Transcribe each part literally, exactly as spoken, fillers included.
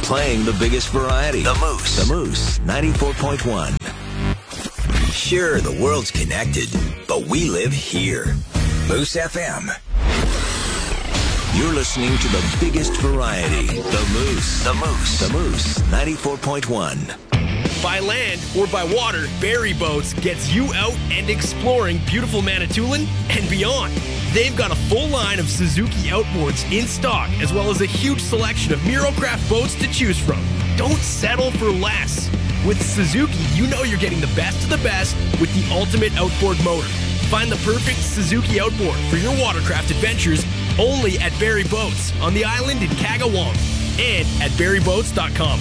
playing the biggest variety. The Moose. The Moose, ninety-four point one. Sure, the world's connected, but we live here. Moose F M. You're listening to the biggest variety. The Moose. The Moose. The Moose, ninety-four point one. By land or by water, Barry Boats gets you out and exploring beautiful Manitoulin and beyond. They've got a full line of Suzuki outboards in stock, as well as a huge selection of Mirocraft boats to choose from. Don't settle for less. With Suzuki, you know you're getting the best of the best with the ultimate outboard motor. Find the perfect Suzuki outboard for your watercraft adventures only at Barry Boats on the island in Kagawam and at barry boats dot com.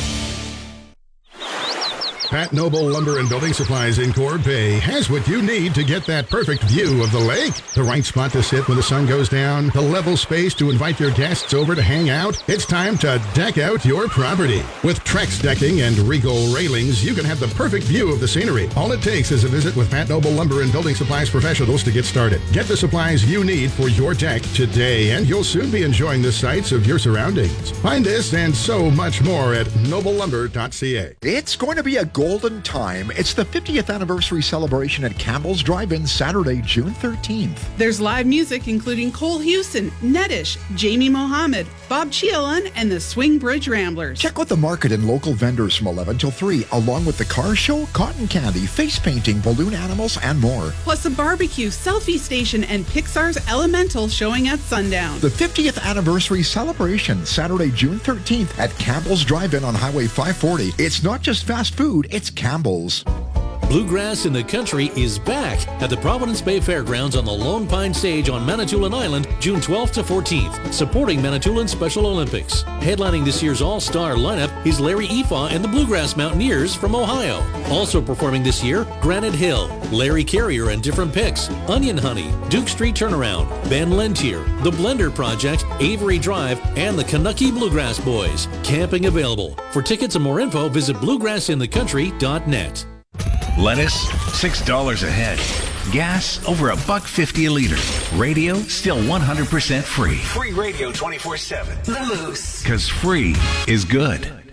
Pat Noble Lumber and Building Supplies in Corb Bay has what you need to get that perfect view of the lake. The right spot to sit when the sun goes down, the level space to invite your guests over to hang out. It's time to deck out your property. With Trex decking and Regal railings, you can have the perfect view of the scenery. All it takes is a visit with Pat Noble Lumber and Building Supplies professionals to get started. Get the supplies you need for your deck today, and you'll soon be enjoying the sights of your surroundings. Find this and so much more at noble lumber dot c a. It's going to be a golden time. It's the fiftieth anniversary celebration at Campbell's Drive-In Saturday, June thirteenth. There's live music including Cole Houston, Nedish, Jamie Mohammed, Bob Chialan, and the Swing Bridge Ramblers. Check out the market and local vendors from eleven till three, along with the car show, cotton candy, face painting, balloon animals, and more. Plus a barbecue, selfie station, and Pixar's Elemental showing at sundown. The fiftieth anniversary celebration, Saturday, June thirteenth at Campbell's Drive-In on Highway five forty. It's not just fast food, it's Campbell's. Bluegrass in the Country is back at the Providence Bay Fairgrounds on the Lone Pine Stage on Manitoulin Island, June twelfth to fourteenth, supporting Manitoulin Special Olympics. Headlining this year's all-star lineup is Larry Efa and the Bluegrass Mountaineers from Ohio. Also performing this year, Granite Hill, Larry Carrier and Different Picks, Onion Honey, Duke Street Turnaround, Ben Lentier, The Blender Project, Avery Drive, and the Kanucky Bluegrass Boys. Camping available. For tickets and more info, visit bluegrass in the country dot net. Lettuce, six dollars a head. Gas, over a buck fifty a liter. Radio, still one hundred percent free. Free radio twenty-four seven. The Moose. Because free is good.